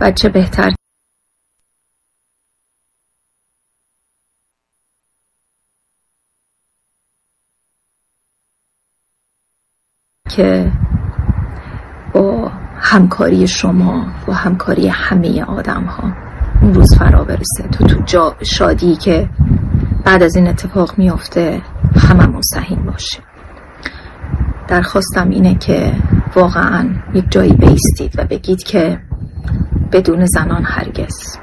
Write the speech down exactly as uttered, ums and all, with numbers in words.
و چه بهتر که با همکاری شما، با همکاری همه آدم ها اون روز فرا برسه. تو تو جا شادی که بعد از این اتفاق میفته هممون سهیم باشه. درخواستم اینه که واقعا یک جایی بیستید و بگید که بدون زنان هرگز.